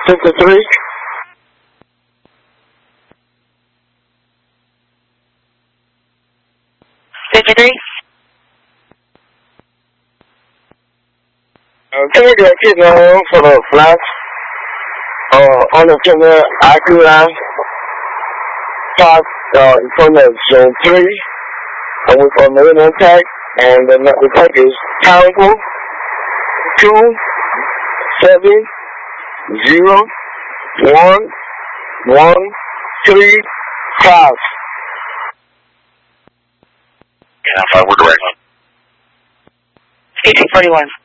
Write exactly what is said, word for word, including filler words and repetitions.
fifty-three. fifty-three. Uh, can I get a kid now for the flash? Uh, on the center, I Q line. Park uh, in front of zone three. And we're for another tag. And the, the tag is Tango two seven zero one one three five. Yeah, five, we're direct. eighteen forty-one.